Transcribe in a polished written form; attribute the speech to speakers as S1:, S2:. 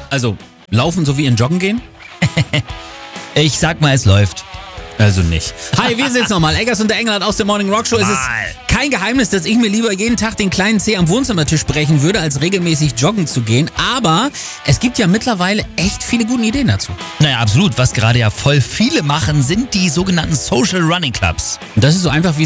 S1: Also, laufen so wie in Joggen gehen?
S2: Ich sag mal, es läuft.
S1: Also nicht. Hi, wir sind's nochmal. Eggers und der Engelhardt aus der Morning Rock Show. Es ist kein Geheimnis, dass ich mir lieber jeden Tag den kleinen Zeh am Wohnzimmertisch brechen würde, als regelmäßig joggen zu gehen. Aber es gibt ja mittlerweile echt viele gute Ideen dazu.
S2: Naja, absolut. Was gerade ja voll viele machen, sind die sogenannten Social Running Clubs.
S1: Und das ist so einfach wie